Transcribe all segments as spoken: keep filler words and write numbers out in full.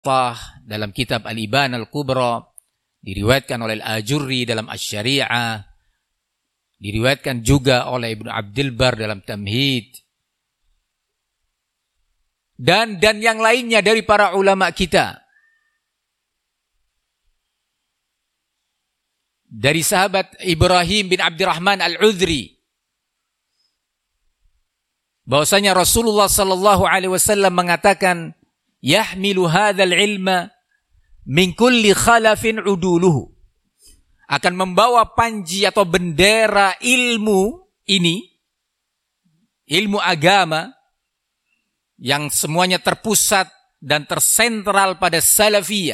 Tah dalam kitab Al-Ibana Al-Kubra, diriwayatkan oleh Al-Ajurri dalam Asy-Syari'ah, diriwayatkan juga oleh Ibnu Abdul Bar dalam Tamhid, dan dan yang lainnya dari para ulama kita. Dari sahabat Ibrahim bin Abdurrahman Al-Udhri, bahwasanya Rasulullah sallallahu alaihi wasallam mengatakan, yahmilu hadzal ilma min kulli khalafin uduluhu, akan membawa panji atau bendera ilmu ini, ilmu agama yang semuanya terpusat dan tersentral pada salafiyah.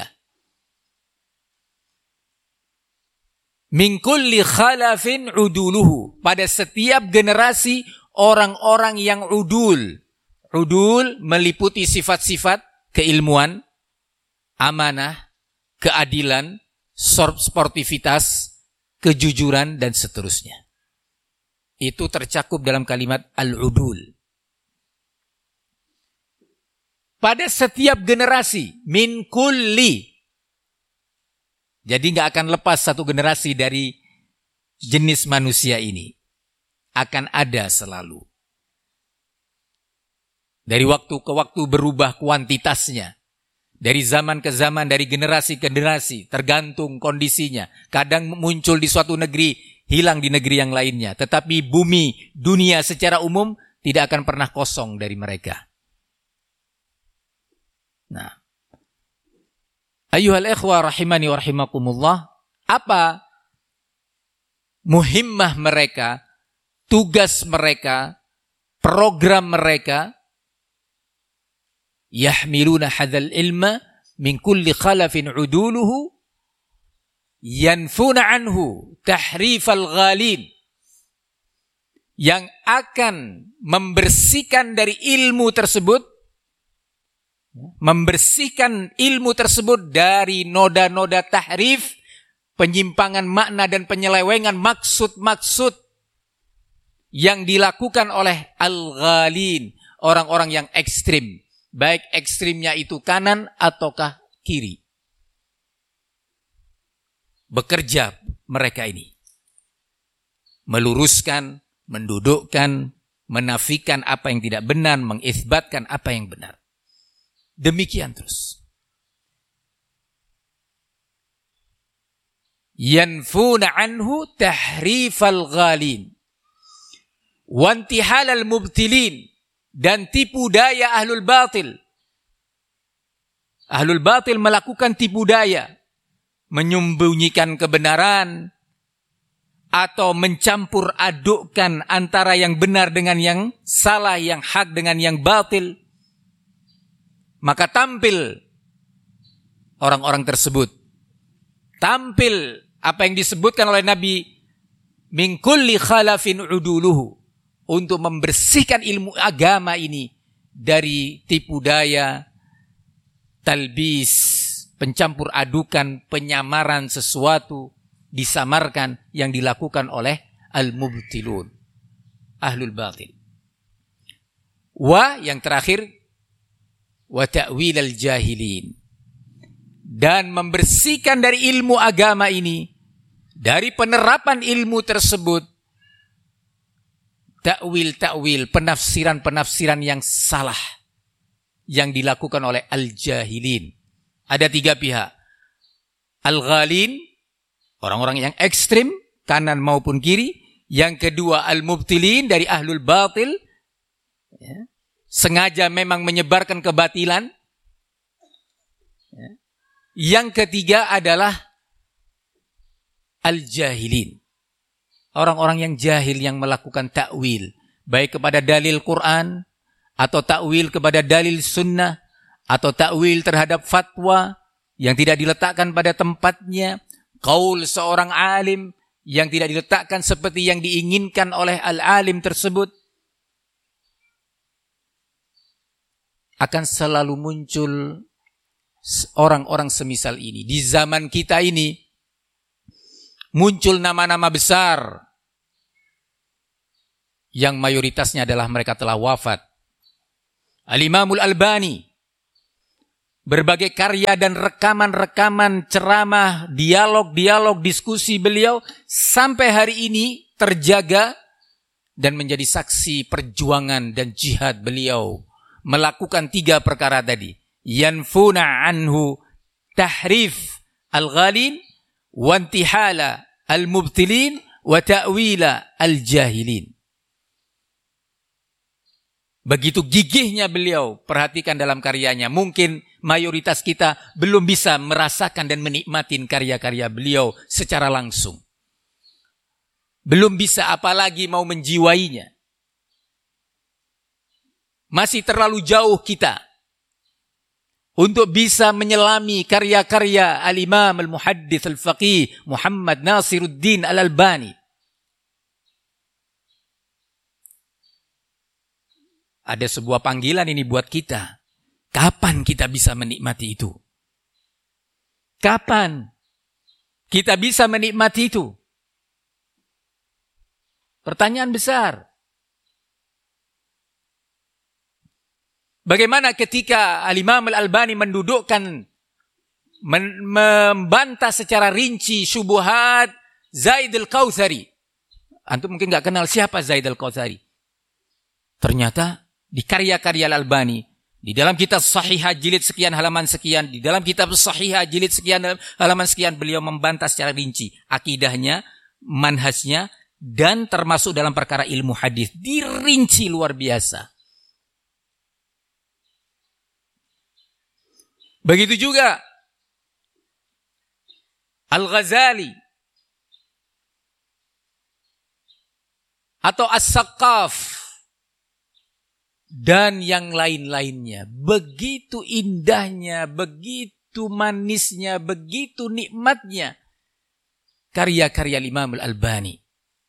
Min kulli khalafin uduluhu, pada setiap generasi orang-orang yang udul. Udul meliputi sifat-sifat keilmuan, amanah, keadilan, sportivitas, kejujuran, dan seterusnya. Itu tercakup dalam kalimat al-udul. Pada setiap generasi, min kulli. Jadi nggak akan lepas satu generasi dari jenis manusia ini. Akan ada selalu. Dari waktu ke waktu berubah kuantitasnya. Dari zaman ke zaman, dari generasi ke generasi, tergantung kondisinya. Kadang muncul di suatu negeri, hilang di negeri yang lainnya. Tetapi bumi, dunia secara umum tidak akan pernah kosong dari mereka. Nah, ayyuhal ikhwah rahimani wa rahimakumullah, apa muhimmah mereka, tugas mereka, program mereka? Yahmiluna hadzal ilma min kulli khalafin uduluhu yanfuna anhu tahrifal ghalin, yang akan membersihkan dari ilmu tersebut, membersihkan ilmu tersebut dari noda-noda tahrif, penyimpangan makna dan penyelewengan maksud-maksud yang dilakukan oleh al-ghalin, orang-orang yang ekstrim. Baik ekstrimnya itu kanan ataukah kiri. Bekerja mereka ini. Meluruskan, mendudukkan, menafikan apa yang tidak benar, mengisbatkan apa yang benar. Demikian terus. Yanfuna anhu tahrifal ghalin. Wantihalal mubtilin. Dan tipu daya ahlul batil. Ahlul batil melakukan tipu daya. Menyembunyikan kebenaran. Atau mencampur adukkan antara yang benar dengan yang salah, yang hak dengan yang batil. Maka tampil orang-orang tersebut. Tampil apa yang disebutkan oleh Nabi. Min kulli khalafin uduluhu. Untuk membersihkan ilmu agama ini dari tipu daya, talbis, pencampur adukan, penyamaran sesuatu, disamarkan yang dilakukan oleh al-mubtilun, ahlul batil. Wa yang terakhir, wa ta'wil al-jahilin, dan membersihkan dari ilmu agama ini, dari penerapan ilmu tersebut, takwil-takwil, penafsiran-penafsiran yang salah yang dilakukan oleh al-jahilin. Ada tiga pihak. Al-ghalin, orang-orang yang ekstrim, kanan maupun kiri. Yang kedua, al-mubtilin, dari ahlul batil, ya, sengaja memang menyebarkan kebatilan. Ya. Yang ketiga adalah al-jahilin. Orang-orang yang jahil yang melakukan takwil, baik kepada dalil Quran, atau takwil kepada dalil sunnah, atau takwil terhadap fatwa yang tidak diletakkan pada tempatnya, qaul seorang alim yang tidak diletakkan seperti yang diinginkan oleh al-alim tersebut. Akan selalu muncul orang-orang semisal ini. Di zaman kita ini, muncul nama-nama besar, yang mayoritasnya adalah mereka telah wafat. Al-Imamul Albani, berbagai karya dan rekaman-rekaman ceramah, dialog-dialog, diskusi beliau sampai hari ini terjaga dan menjadi saksi perjuangan dan jihad beliau melakukan tiga perkara tadi. Yanfuna anhu tahrif al-ghalin wa intihala al-mubtilin wa ta'wila al-jahilin. Begitu gigihnya beliau, perhatikan dalam karyanya. Mungkin mayoritas kita belum bisa merasakan dan menikmati karya-karya beliau secara langsung. Belum bisa, apalagi mau menjiwainya. Masih terlalu jauh kita untuk bisa menyelami karya-karya al-Imam al-Muhaddits al-Faqih Muhammad Nasiruddin al-Albani. Ada sebuah panggilan ini buat kita. Kapan kita bisa menikmati itu? Kapan kita bisa menikmati itu? Pertanyaan besar. Bagaimana ketika Al-Imam Al-Albani mendudukkan, men- membantah secara rinci syubuhat Zaid Al-Kautsari. Antum mungkin gak kenal siapa Zaid Al-Kautsari. Ternyata di karya-karya Al-Albani, di dalam kitab Sahihah jilid sekian halaman sekian, di dalam kitab Sahihah jilid sekian halaman sekian, beliau membantah secara rinci akidahnya, manhajnya, dan termasuk dalam perkara ilmu hadis. Dirinci luar biasa. Begitu juga Al-Ghazali atau As-Saqqaf dan yang lain-lainnya. Begitu indahnya, begitu manisnya, begitu nikmatnya karya-karya Imam Al-Albani.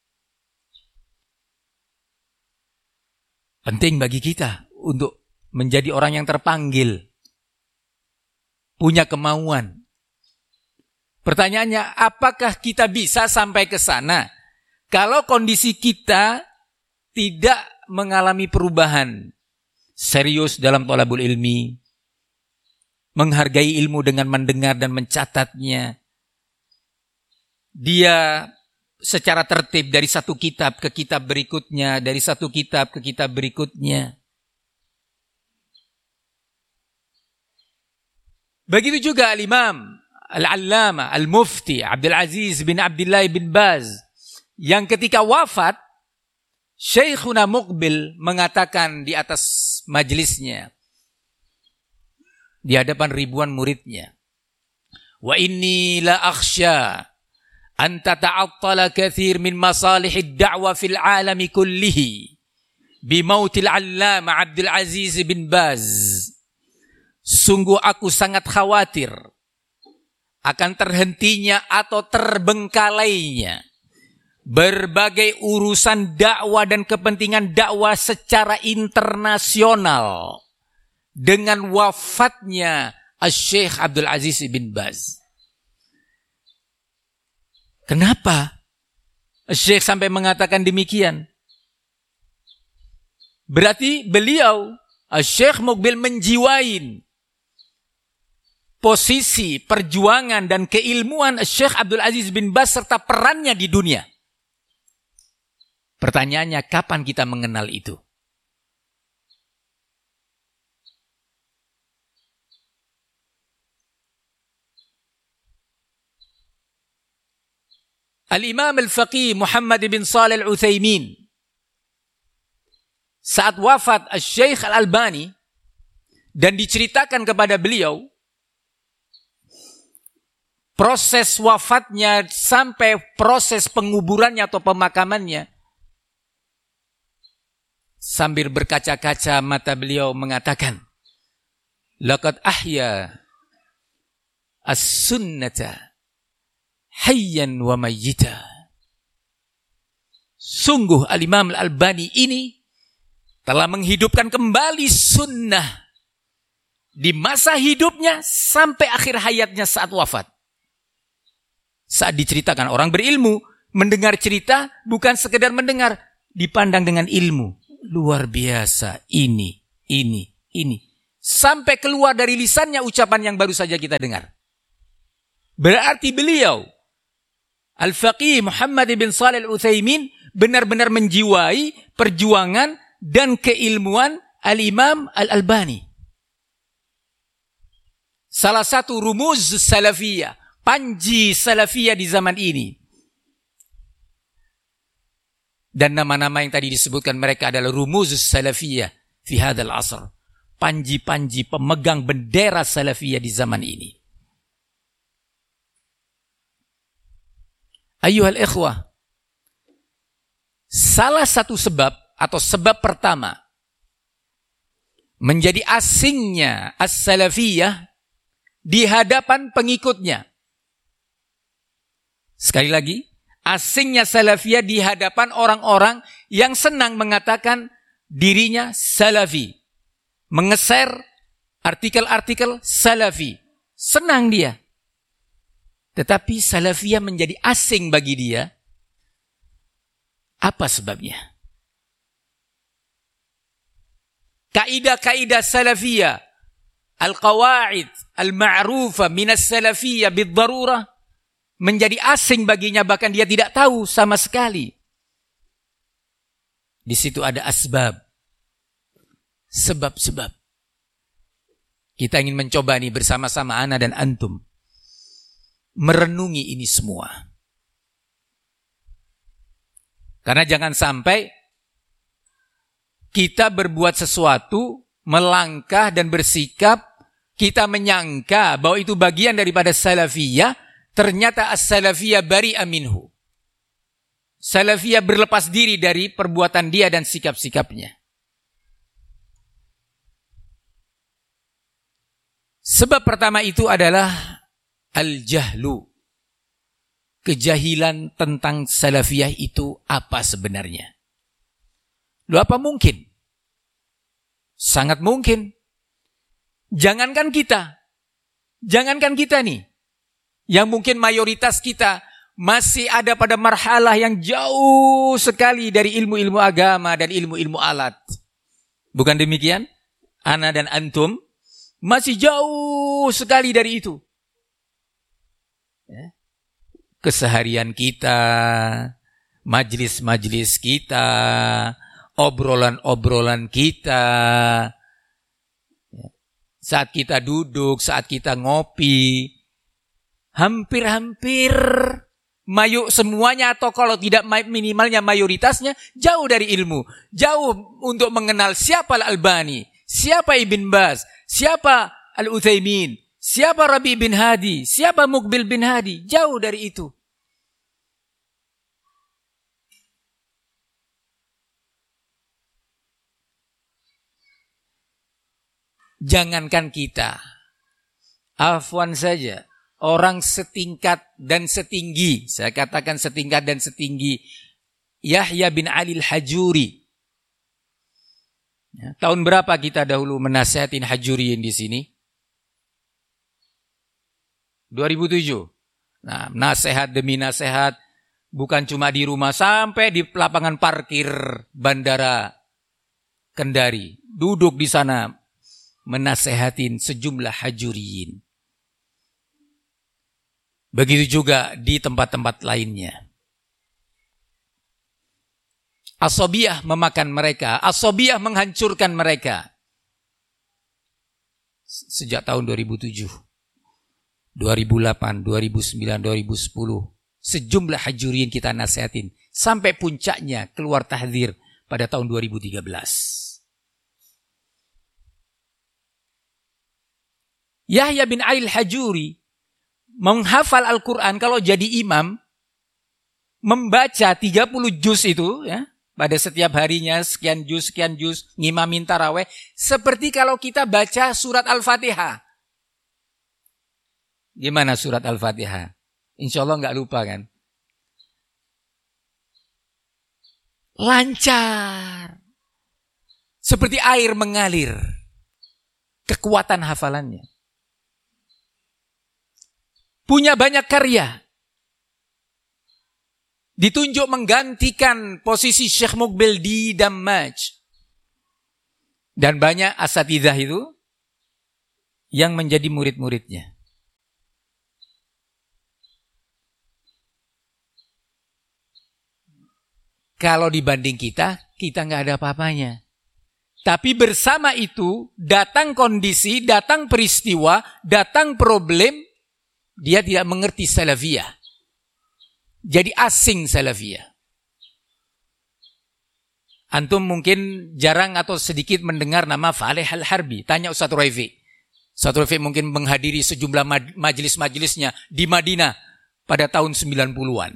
Penting bagi kita untuk menjadi orang yang terpanggil, punya kemauan. Pertanyaannya, apakah kita bisa sampai ke sana kalau kondisi kita tidak mengalami perubahan serius dalam thalabul ilmi, menghargai ilmu dengan mendengar dan mencatatnya, dia secara tertib dari satu kitab ke kitab berikutnya, dari satu kitab ke kitab berikutnya. Begitu juga Al-Imam Al-Allama Al-Mufti Abdul Aziz bin Abdullah bin Baz, yang ketika wafat, Syekhuna Muqbil mengatakan di atas majelisnya, di hadapan ribuan muridnya, wa inni la akhsha an tata'attala kathir min masalihid da'wa fil alami kullihi bimautil allama Abdul Aziz bin Baz. Sungguh aku sangat khawatir akan terhentinya atau terbengkalainya berbagai urusan dakwah dan kepentingan dakwah secara internasional dengan wafatnya Syekh Abdul Aziz bin Baz. Kenapa Syekh sampai mengatakan demikian? Berarti beliau, Syekh Muqbil, menjiwain posisi, perjuangan dan keilmuan Syekh Abdul Aziz bin Baz serta perannya di dunia. Pertanyaannya, kapan kita mengenal itu? Al-Imam Al-Faqih Muhammad bin Shalih Al-Utsaimin, saat wafat Syekh Al-Albani dan diceritakan kepada beliau proses wafatnya sampai proses penguburannya atau pemakamannya, sambil berkaca-kaca mata beliau mengatakan, laqad ahya as-sunnata hayyan wa mayyita. Sungguh Al-Imam Al-Albani ini telah menghidupkan kembali sunnah di masa hidupnya sampai akhir hayatnya saat wafat. Saat diceritakan, orang berilmu mendengar cerita bukan sekedar mendengar, dipandang dengan ilmu. Luar biasa, ini, ini, ini. sampai keluar dari lisannya ucapan yang baru saja kita dengar. Berarti beliau, Al-Faqih Muhammad bin Shalih Al-Utsaimin, benar-benar menjiwai perjuangan dan keilmuan Al-Imam Al-Albani. Salah satu rumuz salafiyah, panji salafiyah di zaman ini. Dan nama-nama yang tadi disebutkan mereka adalah rumuz salafiyah fi hadzal asr. Panji-panji pemegang bendera salafiyah di zaman ini. Ayyuhal ikhwah, salah satu sebab atau sebab pertama menjadi asingnya as-salafiyah di hadapan pengikutnya. Sekali lagi, asingnya salafiyah di hadapan orang-orang yang senang mengatakan dirinya salafi, mengeser artikel-artikel salafi, senang dia. Tetapi salafiyah menjadi asing bagi dia. Apa sebabnya? Kaidah-kaidah salafiyah, al-qawaid al-ma'rufah minas salafiyah bid-darurah, menjadi asing baginya, bahkan dia tidak tahu sama sekali. Di situ ada asbab, sebab-sebab. Kita ingin mencoba nih bersama-sama ana dan antum merenungi ini semua. Karena jangan sampai kita berbuat sesuatu, melangkah dan bersikap, kita menyangka bahwa itu bagian daripada salafiyah, ternyata as-salafiyah bari'a minhu. Salafiyah berlepas diri dari perbuatan dia dan sikap-sikapnya. Sebab pertama itu adalah al-jahlu. Kejahilan tentang salafiyah itu apa sebenarnya? Loh, apa mungkin? Sangat mungkin. Jangankan kita. Jangankan kita nih. Yang mungkin mayoritas kita masih ada pada marhalah yang jauh sekali dari ilmu-ilmu agama dan ilmu-ilmu alat. Bukan demikian? Ana dan antum masih jauh sekali dari itu. Ya. Keseharian kita, majlis-majlis kita, obrolan-obrolan kita, ya. Saat kita duduk, saat kita ngopi, hampir-hampir mayu semuanya, atau kalau tidak minimalnya mayoritasnya jauh dari ilmu, jauh untuk mengenal siapa Al-Albani, siapa Ibn Baz, siapa Al-Utsaimin, siapa Rabi bin Hadi, siapa Muqbil bin Hadi, jauh dari itu. Jangankan kita, afwan saja, orang setingkat dan setinggi, saya katakan setingkat dan setinggi Yahya bin Ali al-Hajuri. Ya, tahun berapa kita dahulu menasihatin Hajuriin di sini? dua ribu tujuh. Nah, nasihat demi nasihat, bukan cuma di rumah, sampai di lapangan parkir Bandara Kendari. Duduk di sana menasehatin sejumlah Hajuriin. Begitu juga di tempat-tempat lainnya. Asabiyah memakan mereka, asabiyah menghancurkan mereka. Sejak tahun dua ribu tujuh, dua ribu delapan, dua ribu sembilan, dua ribu sepuluh, sejumlah Hajuriin kita nasihatin, sampai puncaknya keluar tahdzir pada tahun dua ribu tiga belas. Yahya bin Ali al-Hajuri menghafal Al-Quran kalau jadi imam, membaca tiga puluh juz itu, ya, pada setiap harinya, sekian juz, sekian juz, ngimamin taraweh, seperti kalau kita baca surat Al-Fatihah. Gimana surat Al-Fatihah? Insya Allah nggak lupa kan? Lancar. Seperti air mengalir. Kekuatan hafalannya. Punya banyak karya. Ditunjuk menggantikan posisi Syekh Muqbil di Dammaj. Dan banyak asatidzah itu yang menjadi murid-muridnya. Kalau dibanding kita, kita nggak ada apa-apanya. Tapi bersama itu, datang kondisi, datang peristiwa, datang problem, dia tidak mengerti salafiyah. Jadi asing salafiyah. Antum mungkin jarang atau sedikit mendengar nama Faleh Al-Harbi. Tanya Ustaz Raifi. Ustaz Raifi mungkin menghadiri sejumlah majelis-majelisnya di Madinah pada tahun sembilan puluhan.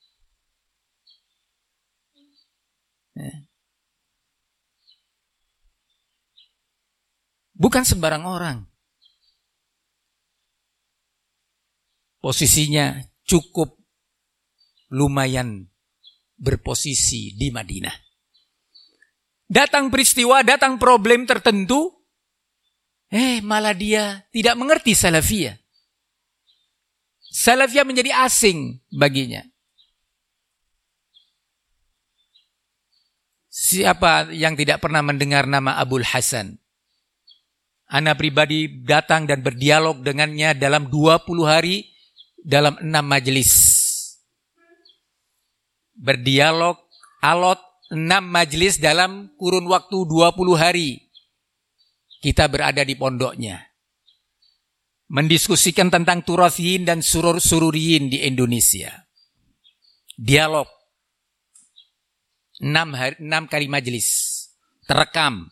Bukan sembarang orang. Posisinya cukup lumayan berposisi di Madinah. Datang peristiwa, datang problem tertentu, eh malah dia tidak mengerti salafiyah. Salafiyah menjadi asing baginya. Siapa yang tidak pernah mendengar nama Abul Hasan? Ana pribadi datang dan berdialog dengannya dalam dua puluh hari dalam enam majelis. Berdialog alot enam majelis dalam kurun waktu dua puluh hari. Kita berada di pondoknya. Mendiskusikan tentang turathiyin dan surur-sururiyin di Indonesia. Dialog. Enam, hari, enam kali majelis. Terekam.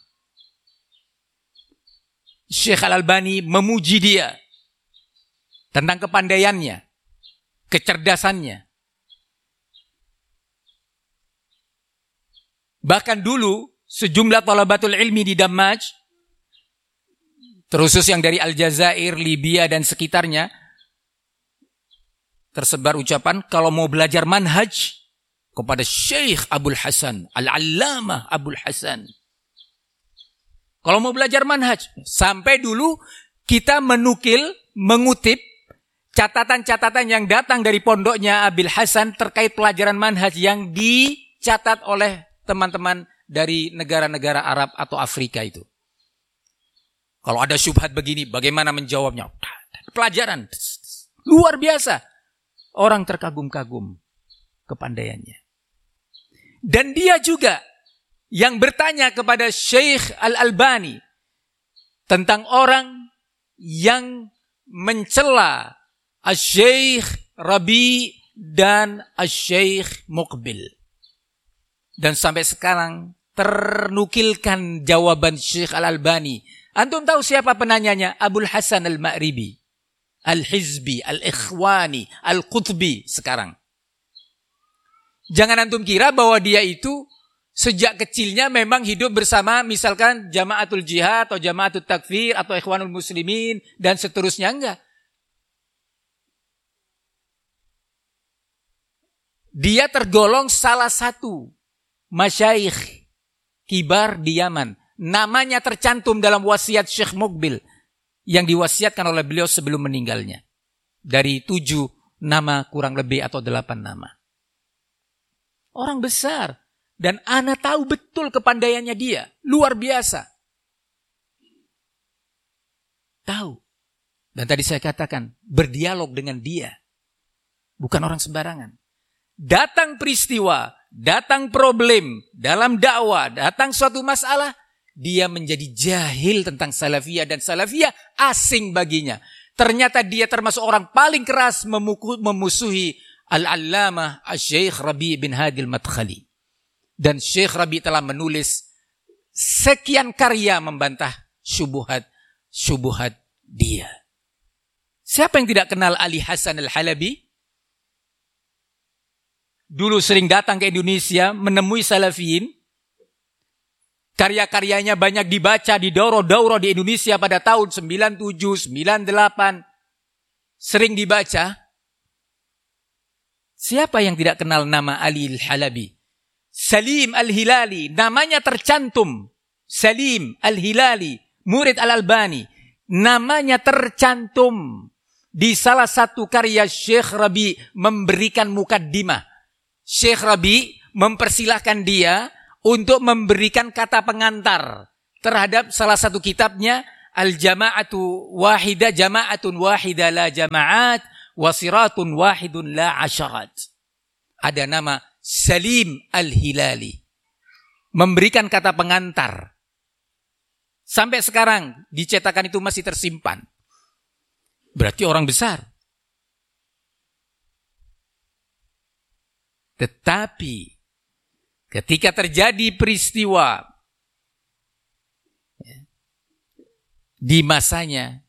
Syekh Al-Albani memuji dia. Tentang kepandaiannya. Kecerdasannya. Bahkan dulu, sejumlah thalabatul ilmi di Damaj, terusus yang dari Aljazair, Libya, dan sekitarnya, tersebar ucapan, kalau mau belajar manhaj, kepada Syekh Abul Hasan, Al-Allamah Abul Hasan. Kalau mau belajar manhaj, sampai dulu kita menukil, mengutip, catatan-catatan yang datang dari pondoknya Abul Hasan terkait pelajaran manhaj yang dicatat oleh teman-teman dari negara-negara Arab atau Afrika itu. Kalau ada syubhat begini, bagaimana menjawabnya? Pelajaran luar biasa. Orang terkagum-kagum kepandaiannya. Dan dia juga yang bertanya kepada Syekh Al-Albani tentang orang yang mencela Asy-Syaikh Rabi dan Asy-Syaikh Muqbil. Dan sampai sekarang ternukilkan jawaban Syekh Al-Albani. Antum tahu siapa penanyanya? Abul Hasan Al-Ma'ribi, Al-Hizbi, Al-Ikhwani, Al-Qutbi sekarang. Jangan antum kira bahwa dia itu sejak kecilnya memang hidup bersama misalkan Jamaatul Jihad atau Jamaatul Takfir atau Ikhwanul Muslimin dan seterusnya, enggak. Dia tergolong salah satu masyayikh kibar di Yaman. Namanya tercantum dalam wasiat Syekh Muqbil yang diwasiatkan oleh beliau sebelum meninggalnya. Dari tujuh nama kurang lebih atau delapan nama. Orang besar. Dan ana tahu betul kepandaiannya dia. Luar biasa. Tahu. Dan tadi saya katakan, berdialog dengan dia. Bukan orang sembarangan. Datang peristiwa, datang problem dalam dakwah, datang suatu masalah, dia menjadi jahil tentang salafiyah dan salafiyah asing baginya. Ternyata dia termasuk orang paling keras memukul, memusuhi Al-Allamah Asy-Syaikh Rabi bin Hadi Al-Madkhali. Dan Syekh Rabi telah menulis sekian karya membantah syubuhat-syubuhat dia. Siapa yang tidak kenal Ali Hasan Al-Halabi? Dulu sering datang ke Indonesia menemui salafiyin. Karya-karyanya banyak dibaca di daurah-daurah di Indonesia pada tahun sembilan tujuh, sembilan delapan. Sering dibaca. Siapa yang tidak kenal nama Ali Al-Halabi? Salim Al-Hilali, namanya tercantum. Salim Al-Hilali, murid Al-Albani. Namanya tercantum di salah satu karya Syekh Rabi memberikan mukaddimah. Syekh Rabi mempersilahkan dia untuk memberikan kata pengantar terhadap salah satu kitabnya al-jama'atu wahida jama'atun wahida la jama'at wa siratun wahidun la asyarat. Ada nama Salim Al-Hilali. Memberikan kata pengantar. Sampai sekarang di cetakan itu masih tersimpan. Berarti orang besar. Tetapi ketika terjadi peristiwa di masanya,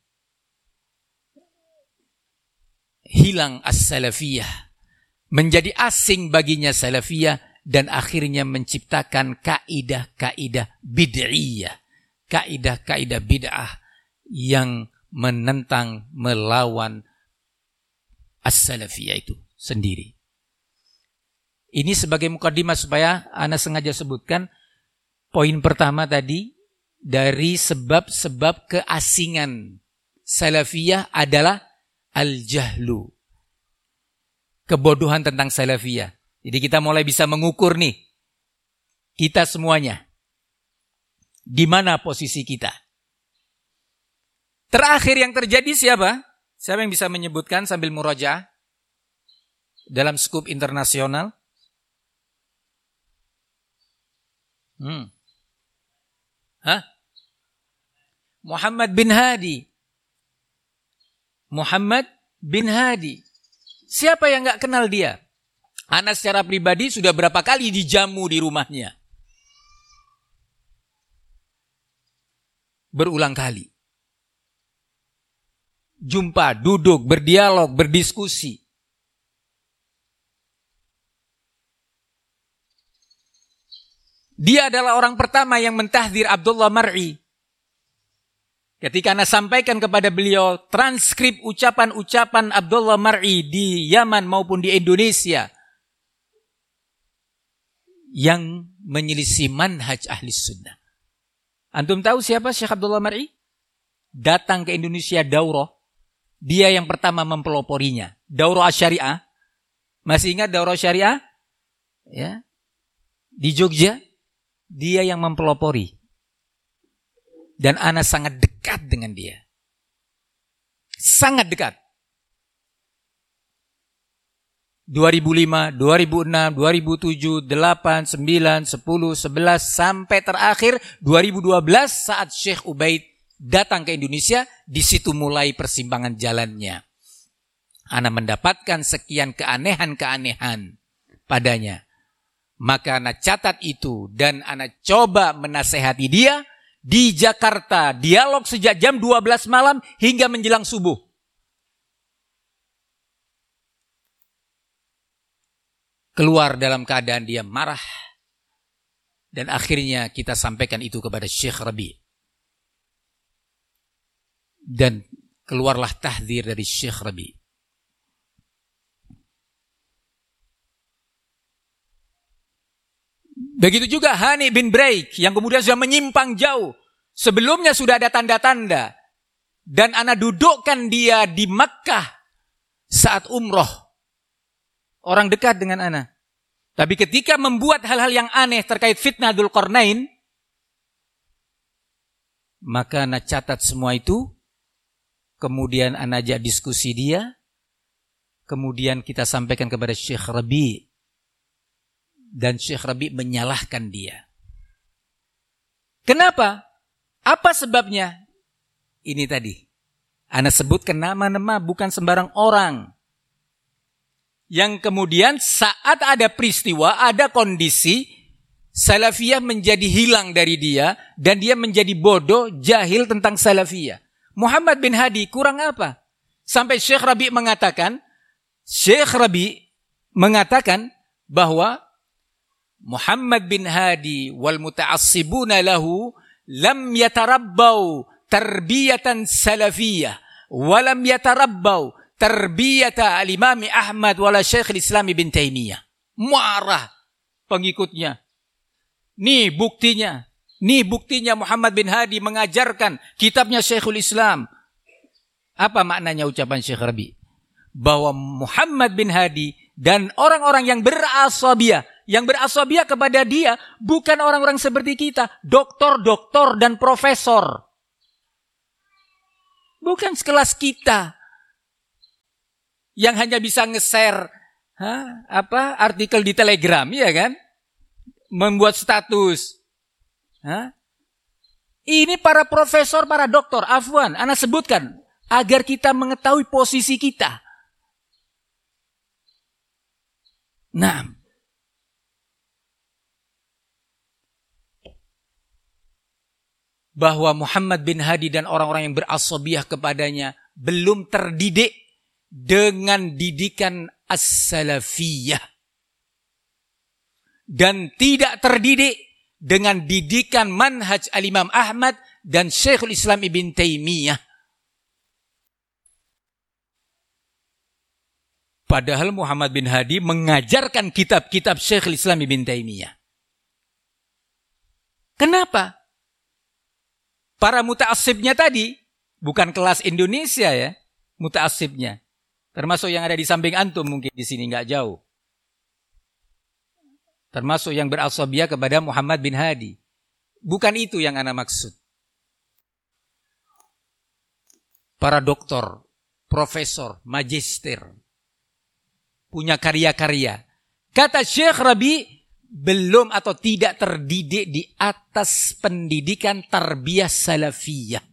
hilang as-salafiyah, menjadi asing baginya salafiyah, dan akhirnya menciptakan kaidah-kaidah bid'iyah, kaidah-kaidah bid'ah yang menentang, melawan as-salafiyah itu sendiri. Ini sebagai mukadimah supaya ana sengaja sebutkan poin pertama tadi, dari sebab-sebab keasingan salafiyah adalah al-jahlu, kebodohan tentang salafiyah. Jadi kita mulai bisa mengukur nih, kita semuanya, di mana posisi kita. Terakhir yang terjadi siapa? Siapa yang bisa menyebutkan sambil murajaah dalam skup internasional? Hmm. Hah? Muhammad bin Hadi. Muhammad bin Hadi. Siapa yang gak kenal dia? Ana secara pribadi sudah berapa kali dijamu di rumahnya. Berulang kali. Jumpa, duduk, berdialog, berdiskusi. Dia adalah orang pertama yang mentahdir Abdullah Mar'i. Ketika Anda sampaikan kepada beliau transkrip ucapan-ucapan Abdullah Mar'i di Yaman maupun di Indonesia yang menyelisih manhaj ahli sunnah. Antum tahu siapa Syekh Abdullah Mar'i? Datang ke Indonesia daurah. Dia yang pertama mempeloporinya. Daurah Syariah. Masih ingat daurah Syariah? Ya. Di Jogja. Dia yang mempelopori. Dan ana sangat dekat dengan dia. Sangat dekat. dua ribu lima, dua ribu enam, dua ribu tujuh, delapan, sembilan, sepuluh, sebelas, sampai terakhir dua ribu dua belas saat Syekh Ubaid datang ke Indonesia, di situ mulai persimpangan jalannya. Ana mendapatkan sekian keanehan-keanehan padanya. Maka ana catat itu dan ana coba menasehati dia di Jakarta. Dialog sejak jam dua belas malam hingga menjelang subuh. Keluar dalam keadaan dia marah. Dan akhirnya kita sampaikan itu kepada Syekh Rabi. Dan keluarlah tahdzir dari Syekh Rabi. Begitu juga Hani bin Braik yang kemudian sudah menyimpang jauh. Sebelumnya sudah ada tanda-tanda. Dan ana dudukkan dia di Makkah saat umroh. Orang dekat dengan ana. Tapi ketika membuat hal-hal yang aneh terkait fitnah Dzulqarnain, maka ana catat semua itu. Kemudian ana ajak diskusi dia. Kemudian kita sampaikan kepada Syekh Rabi. Dan Syekh Rabi menyalahkan dia. Kenapa? Apa sebabnya? Ini tadi. Ana sebutkan nama-nama bukan sembarang orang. Yang kemudian saat ada peristiwa, ada kondisi, salafiyah menjadi hilang dari dia. Dan dia menjadi bodoh, jahil tentang salafiyah. Muhammad bin Hadi kurang apa? Sampai Syekh Rabi mengatakan, Syekh Rabi mengatakan bahwa Muhammad bin Hadi wal muta'assibuna lahu lam yatarabbau tarbiyatan salafiyah wa lam yatarabbau tarbiyata al-Imam Ahmad wala Syekh al-Islam Ibn Taimiyah. Marah pengikutnya. Nih buktinya. Nih buktinya Muhammad bin Hadi mengajarkan kitabnya Syekhul Islam. Apa maknanya ucapan Syekh Rabi? Bahwa Muhammad bin Hadi dan orang-orang yang berasabiyah, yang berasabiyah kepada dia bukan orang-orang seperti kita, doktor-doktor dan profesor. Bukan sekelas kita yang hanya bisa nge-share ha, apa artikel di Telegram, ya kan? Membuat status. Ha? Ini para profesor, para doktor, afwan, ana sebutkan agar kita mengetahui posisi kita. Nah, bahwa Muhammad bin Hadi dan orang-orang yang berasabiyah kepadanya belum terdidik dengan didikan as-salafiyah dan tidak terdidik dengan didikan manhaj al-Imam Ahmad dan Syekhul Islam Ibn Taimiyah. Padahal Muhammad bin Hadi mengajarkan kitab-kitab Syekhul Islam Ibn Taimiyah. Kenapa? Para muta'assibnya tadi, bukan kelas Indonesia ya, muta'assibnya. Termasuk yang ada di samping antum mungkin di sini nggak jauh. Termasuk yang berasabiyah kepada Muhammad bin Hadi. Bukan itu yang ana maksud. Para doktor, profesor, magister, punya karya-karya. Kata Syekh Rabi, belum atau tidak terdidik di atas pendidikan tarbiyah salafiyah.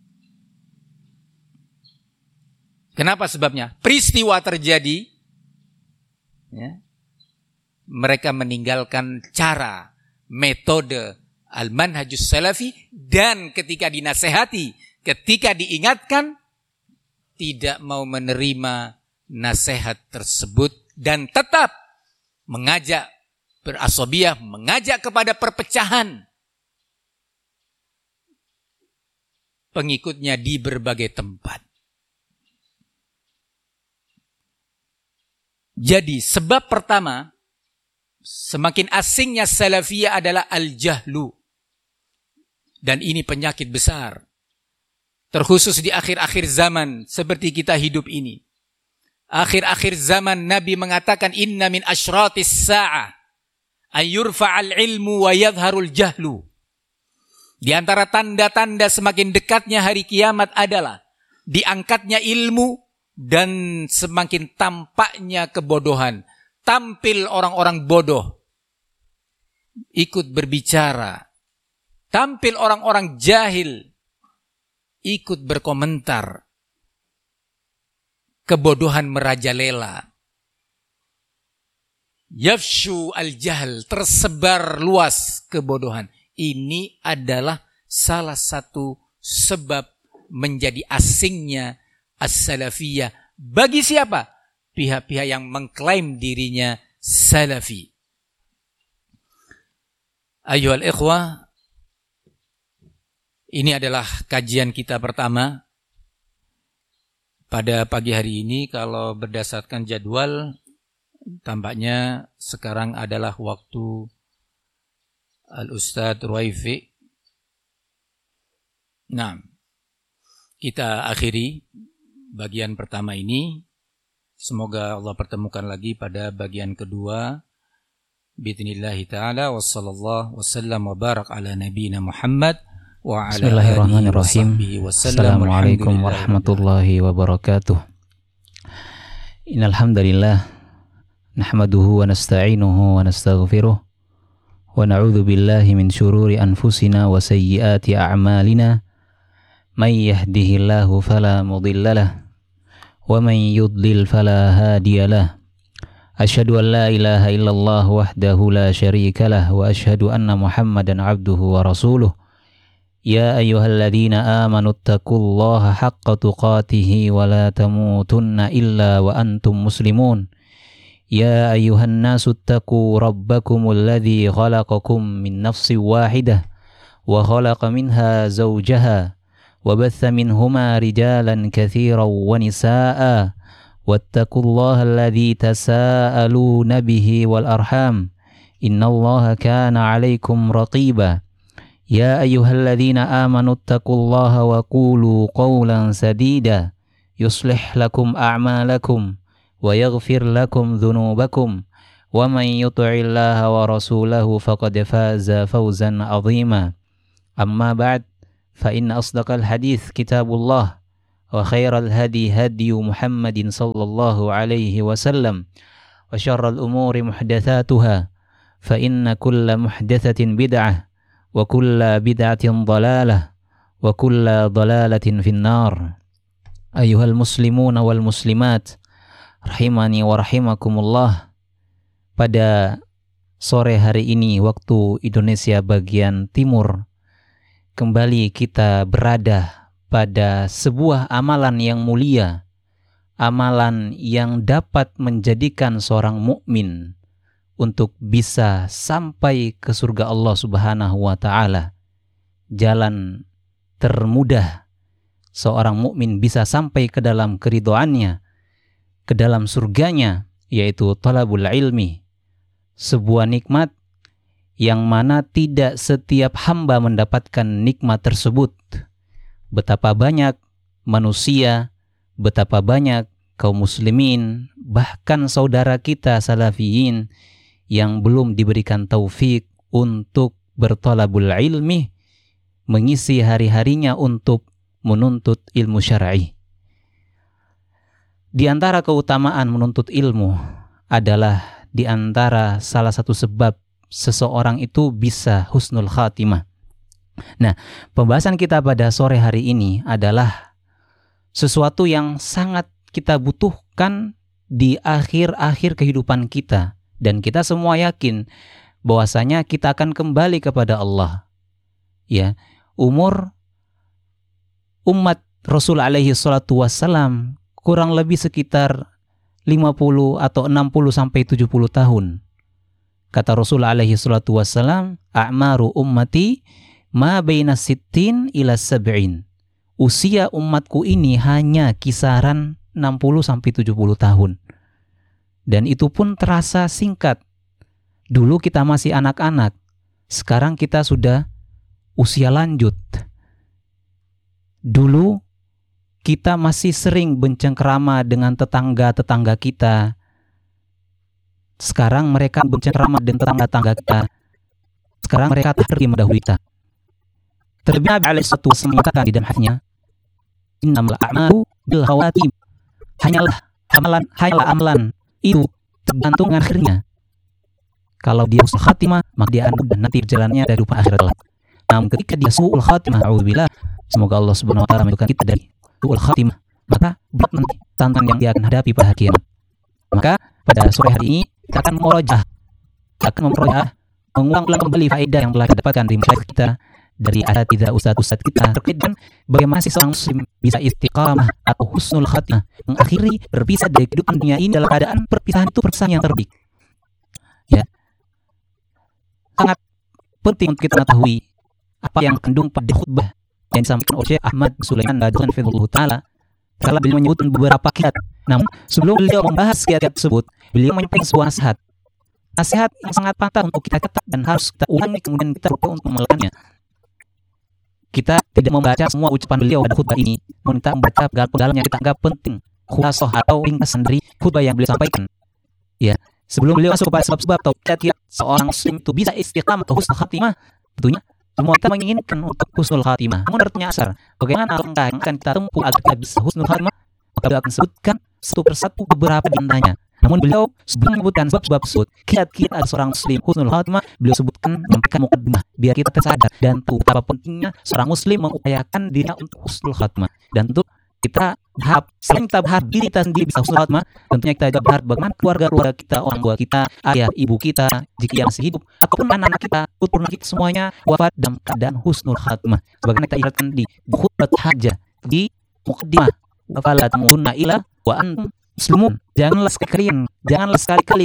Kenapa sebabnya? Peristiwa terjadi, ya, mereka meninggalkan cara, metode al-manhajus salafi, dan ketika dinasehati, ketika diingatkan, tidak mau menerima nasihat tersebut dan tetap mengajak berasabiyah, mengajak kepada perpecahan pengikutnya di berbagai tempat. Jadi sebab pertama, semakin asingnya salafiyah adalah al-jahlu. Dan ini penyakit besar. Terkhusus di akhir-akhir zaman seperti kita hidup ini. Akhir-akhir zaman Nabi mengatakan inna min asyratis sa'ah ayyurfa'al ilmu wa yadharul jahlu. Di antara tanda-tanda semakin dekatnya hari kiamat adalah diangkatnya ilmu dan semakin tampaknya kebodohan. Tampil orang-orang bodoh ikut berbicara. Tampil orang-orang jahil ikut berkomentar. Kebodohan merajalela. Yafshu al-jahl, tersebar luas kebodohan. Ini adalah salah satu sebab menjadi asingnya as-salafiyah. Bagi siapa? Pihak-pihak yang mengklaim dirinya salafi. Ayyuhal ikhwah, ini adalah kajian kita pertama pada pagi hari ini. Kalau berdasarkan jadwal, tampaknya sekarang adalah waktu Al-Ustadz Ruwaifi. Nah, kita akhiri bagian pertama ini. Semoga Allah pertemukan lagi pada bagian kedua. Bismillahi ta'ala wa sallallahu wa sallam wa barak ala nabiyina Muhammad wa ala Bismillahirrahmanirrahim. Assalamualaikum warahmatullahi wabarakatuh. Innal hamdalillah nahmaduhu wa nasta'inuhu wa nastaghfiruh wa na'udzu billahi min syururi anfusina wa sayyiati a'malina. May yahdihillahu fala mudhillalah wa man yudlil fala hadiyalah. Asyhadu an la ilaha illallah wahdahu la syarika lah wa asyhadu anna Muhammadan abduhu wa rasuluh. Ya ayyuhalladzina amanu taqullaha haqqa tuqatih wa la tamutunna illa wa antum muslimun. Ya ayyuhan nasu taqu rabbakumul ladzi khalaqakum min nafsin wahidah wa khalaqa minha zawjaha wa batha minhuma rijalan katsiran wa nisaa'a wattaqullaha alladzi tasaaluna bihi wal arham innallaha kana 'alaikum raqiba. Ya ayyuhalladzina amanu taqullaha wa qulu qawlan sadida yuslih lakum a'malakum wa yaghfir lakum dhunubakum wa man yuti'illaha wa rasulahu faqad faza fawzan 'azima. Amma ba'd, fa inna asdaqal hadits kitabullah وخير الهدي هدي محمد صلى الله عليه وسلم وشر الأمور محدثاتها فإن كل محدثة بدعة وكل بدعة ضلالة وكل ضلالة في النار. أيها المسلمون والmuslimat rahimani wa rahimakumullah. Pada sore hari ini waktu Indonesia bagian timur, kembali kita berada pada sebuah amalan yang mulia, amalan yang dapat menjadikan seorang mukmin untuk bisa sampai ke surga Allah Subhanahu wa taala. Jalan termudah seorang mukmin bisa sampai ke dalam keridhoannya, ke dalam surganya, yaitu talabul ilmi. Sebuah nikmat yang mana tidak setiap hamba mendapatkan nikmat tersebut. Betapa banyak manusia, betapa banyak kaum muslimin, bahkan saudara kita salafiyin yang belum diberikan taufik untuk bertalabul ilmi, mengisi hari-harinya untuk menuntut ilmu syar'i. Di antara keutamaan menuntut ilmu adalah di antara salah satu sebab seseorang itu bisa husnul khatimah. Nah, pembahasan kita pada sore hari ini adalah sesuatu yang sangat kita butuhkan di akhir-akhir kehidupan kita, dan kita semua yakin bahwasanya kita akan kembali kepada Allah. Ya, umur umat Rasul alaihi salatu wassalam kurang lebih sekitar lima puluh atau enam puluh sampai tujuh puluh tahun. Kata Rasul alaihi salatu wassalam, "A'maru ummati ma baina sittin ila sab'in." Usia umatku ini hanya kisaran enam puluh sampai tujuh puluh tahun. Dan itu pun terasa singkat. Dulu kita masih anak-anak, sekarang kita sudah usia lanjut. Dulu kita masih sering bercengkerama dengan tetangga-tetangga kita. Sekarang mereka bercengkerama dengan tetangga-tetangga kita. Sekarang mereka tak pergi mendahului kita. Terlebih Nabi alaihi salatu wasallam mengatakan di dalam hadisnya, "Innamal a'malu bil khawatim." Hanyalah amalan, hanyalah amalan itu tergantung dengan akhirnya. Kalau dia husnul khatimah, maka dia akan mudah nanti jalannya dari rupa akhirat. Namun ketika dia su'ul khatimah, a'udzubillah, semoga Allah Subhanahu wa taala menjauhkan kita dari su'ul khatimah, maka berat nanti tantangan yang dia akan hadapi pada hari kiamat. Maka pada sore hari ini kita akan merojah, akan memperojah, mengulang-ulang kembali faedah yang telah kita dapatkan dari masyarakat kita, dari asatidzah ustadz-ustadz kita, terkait dengan bagaimana sih seorang muslim bisa istiqamah atau husnul khatimah, mengakhiri berpisah dari kehidupan dunia ini dalam keadaan perpisahan itu perpisahan yang terbaik. Ya, sangat penting untuk kita mengetahui apa yang kandung pada khutbah yang disampaikan oleh Syekh Ahmad Sulaiman Badran Fidhullah Ta'ala. Kalau beliau menyebutkan beberapa kiat, namun sebelum beliau membahas kiat-kiat tersebut, beliau menyampaikan sebuah nasihat. Nasihat yang sangat pantas untuk kita catat dan harus kita ulangi kemudian kita berdoa untuk melakukannya. Kita tidak membaca semua ucapan beliau pada khutbah ini, namun kita membaca penggalan yang kita anggap penting, khulasoh atau ringkasan dari khutbah yang beliau sampaikan. Ya, sebelum beliau masuk kepada sebab-sebab atau kiat-kiat seorang muslim itu bisa istiqamah atau husnul khatimah, tentunya semua kita menginginkan untuk husnul khatimah. Namun artinya asar, bagaimana langkah yang akan kita tempuh agar kita bisa husnul khatimah? Maka beliau akan sebutkan satu persatu beberapa di antaranya. Namun beliau sebelum menyebutkan sebab-sebab tersebut, kiat-kiat agar seorang muslim husnul khatimah, beliau sebutkan menyampaikan muqaddimah biar kita tersadar dan tahu betapa pentingnya seorang muslim mengupayakan dirinya untuk husnul khatimah. Dan untuk kita berharap, selain kita berharap diri kita sendiri bisa husnul khatimah, tentunya kita juga berharap bagaimana keluarga-keluarga kita, orang tua kita, ayah, ibu kita, jika yang masih hidup, ataupun anak-anak kita, putra kita semuanya wafat dalam keadaan husnul khatimah. Sebagaimana kita ibaratkan di khutbah hajah, di muqaddimah, wa fala tamutunna illa wa antum muslimun. Janganlah sekali-kali, janganlah sekali-kali